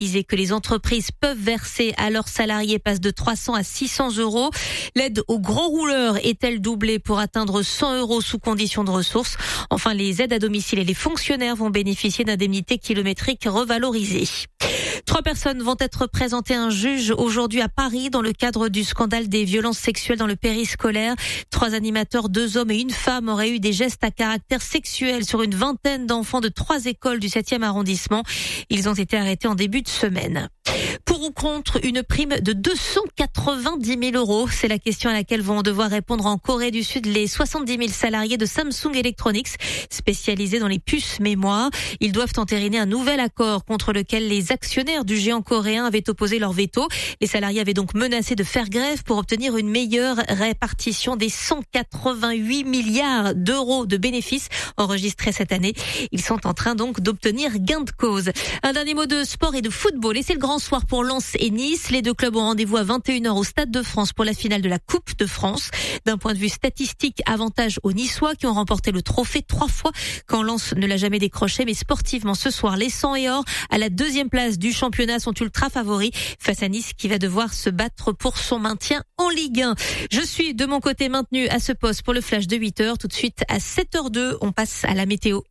précisé que les entreprises peuvent verser à leurs salariés passe de 300 à 600 euros. L'aide aux gros rouleurs est-elle doublée pour atteindre 100 euros sous condition de ressources. Enfin, les aides à domicile et les fonctionnaires vont bénéficier d'indemnités kilométriques revalorisées. 3 personnes vont être présentées à un juge aujourd'hui à Paris dans le cadre du scandale des violences sexuelles dans le périscolaire. 3 animateurs, 2 hommes et une femme auraient eu des gestes à caractère sexuel sur une vingtaine d'enfants de 3 écoles du 7e arrondissement. Ils ont été arrêtés en début de semaine. Pour ou contre une prime de 290 000 euros? C'est la question à laquelle vont devoir répondre en Corée du Sud les 70 000 salariés de Samsung Electronics, spécialisés dans les puces mémoire. Ils doivent entériner un nouvel accord contre lequel les actionnaires du géant coréen avaient opposé leur veto. Les salariés avaient donc menacé de faire grève pour obtenir une meilleure répartition des 188 milliards d'euros de bénéfices enregistrés cette année. Ils sont en train donc d'obtenir gain de cause. Un dernier mot de sport et de football. Et c'est le grand soir pour Lens et Nice. Les 2 clubs ont rendez-vous à 21h au Stade de France pour la finale de la Coupe de France. D'un point de vue statistique, avantage aux Niçois qui ont remporté le trophée 3 fois quand Lens ne l'a jamais décroché. Mais sportivement, ce soir, les 100 et or à la 2e place du championnat sont ultra favoris face à Nice qui va devoir se battre pour son maintien en Ligue 1. Je suis de mon côté maintenu à ce poste pour le flash de 8h. Tout de suite à 7h02, on passe à la météo.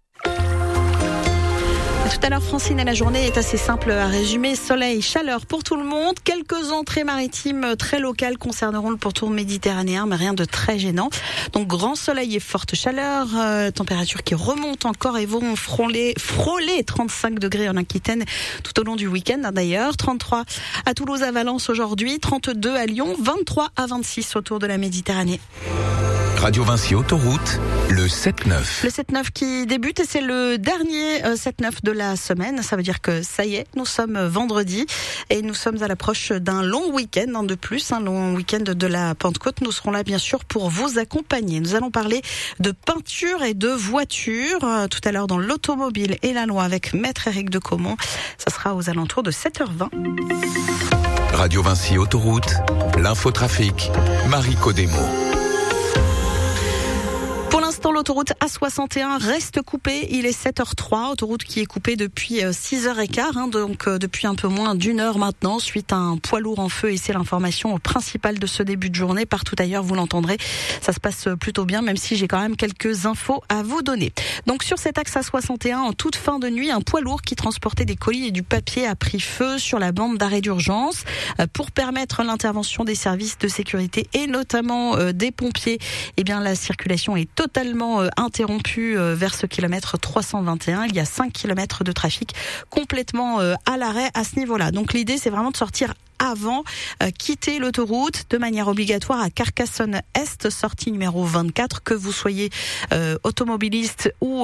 Tout à l'heure, Francine, et la journée est assez simple à résumer. Soleil, chaleur pour tout le monde. Quelques entrées maritimes très locales concerneront le pourtour méditerranéen, mais rien de très gênant. Donc, grand soleil et forte chaleur. Température qui remonte encore et vont frôler 35 degrés en Aquitaine tout au long du week-end, d'ailleurs. 33 à Toulouse, à Valence aujourd'hui. 32 à Lyon. 23 à 26 autour de la Méditerranée. Radio Vinci Autoroute, le 7-9. Le 7-9 qui débute et c'est le dernier 7-9 de la semaine. Ça veut dire que ça y est, nous sommes vendredi et nous sommes à l'approche d'un long week-end de plus, un long week-end de la Pentecôte. Nous serons là bien sûr pour vous accompagner. Nous allons parler de peinture et de voiture tout à l'heure dans l'automobile et la loi avec Maître Éric de Caumont. Ça sera aux alentours de 7h20. Radio Vinci Autoroute, l'infotrafic, Marie Codemo. Pour l'instant, l'autoroute A61 reste coupée. Il est 7h03. Autoroute qui est coupée depuis 6h15, donc depuis un peu moins d'1 heure maintenant, suite à un poids lourd en feu. Et c'est l'information principale de ce début de journée. Partout ailleurs, vous l'entendrez, ça se passe plutôt bien, même si j'ai quand même quelques infos à vous donner. Donc sur cet axe A61, en toute fin de nuit, un poids lourd qui transportait des colis et du papier a pris feu sur la bande d'arrêt d'urgence. Pour permettre l'intervention des services de sécurité et notamment des pompiers, eh bien la circulation est totalement interrompu vers ce kilomètre 321. Il y a 5 kilomètres de trafic complètement à l'arrêt à ce niveau-là. Donc l'idée, c'est vraiment de sortir avant, quitter l'autoroute de manière obligatoire à Carcassonne-Est, sortie numéro 24, que vous soyez automobiliste ou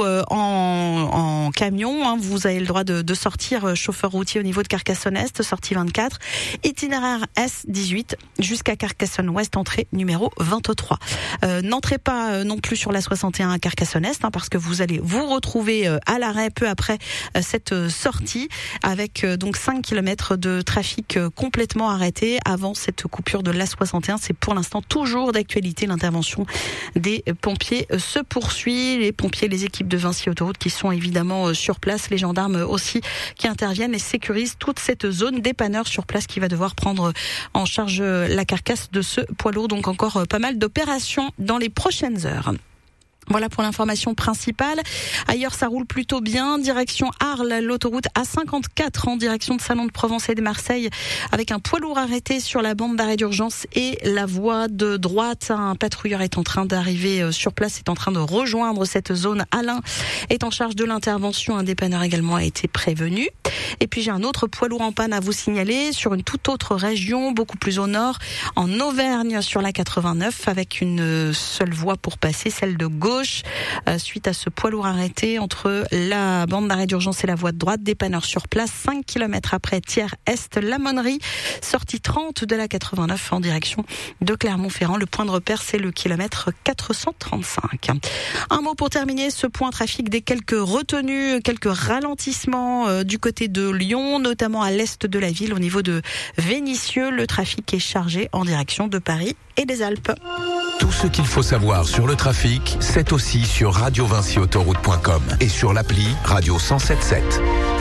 en camion. Vous avez le droit de sortir chauffeur routier au niveau de Carcassonne-Est, sortie 24, itinéraire S18 jusqu'à Carcassonne-Ouest, entrée numéro 23. N'entrez pas non plus sur la 61 à Carcassonne-Est, parce que vous allez vous retrouver à l'arrêt peu après cette sortie, avec donc 5 km de trafic complètement arrêté avant cette coupure de l'A61. C'est pour l'instant toujours d'actualité. L'intervention des pompiers se poursuit. Les pompiers, les équipes de Vinci Autoroute qui sont évidemment sur place, les gendarmes aussi qui interviennent et sécurisent toute cette zone, dépanneur sur place qui va devoir prendre en charge la carcasse de ce poids lourd. Donc encore pas mal d'opérations dans les prochaines heures. Voilà pour l'information principale. Ailleurs, ça roule plutôt bien. Direction Arles, l'autoroute A54 en direction de Salon de Provence et de Marseille, avec un poids lourd arrêté sur la bande d'arrêt d'urgence et la voie de droite. Un patrouilleur est en train d'arriver sur place, est en train de rejoindre cette zone. Alain est en charge de l'intervention. Un dépanneur également a été prévenu. Et puis j'ai un autre poids lourd en panne à vous signaler sur une toute autre région, beaucoup plus au nord, en Auvergne, sur la 89, avec une seule voie pour passer, celle de gauche. Suite à ce poids lourd arrêté entre la bande d'arrêt d'urgence et la voie de droite, dépanneur sur place, 5 km après Thiers-Est, la Monnerie, sortie 30 de la 89 en direction de Clermont-Ferrand. Le point de repère, c'est le kilomètre 435. Un mot pour terminer ce point trafic, des quelques retenues, quelques ralentissements du côté de Lyon, notamment à l'est de la ville, au niveau de Vénissieux. Le trafic est chargé en direction de Paris et des Alpes. Tout ce qu'il faut savoir sur le trafic, c'est aussi sur radiovinciautoroute.com et sur l'appli Radio 107.7.